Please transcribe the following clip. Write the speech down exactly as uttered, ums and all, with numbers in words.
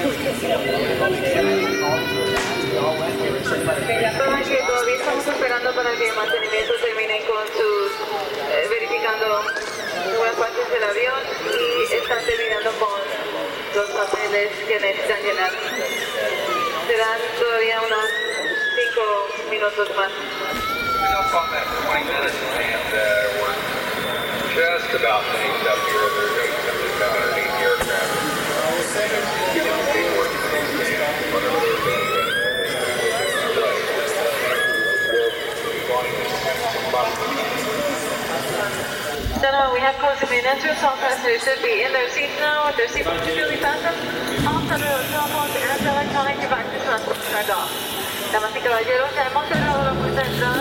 Que todavía estamos esperando para que el mantenimiento termine con sus, eh, verificando algunas partes del avión y están terminando con los papeles que necesitan llenar. Serán todavía unos cinco minutos más. Just about finished up here. They're going to come down underneath the aircraft. No, no, we have closed the entrance. All passengers should be in their seats now with their seatbelts securely fastened. All cellular cell phones and electronic devices must be turned off. Damas y caballeros, ya hemos cerrado la puerta de entrada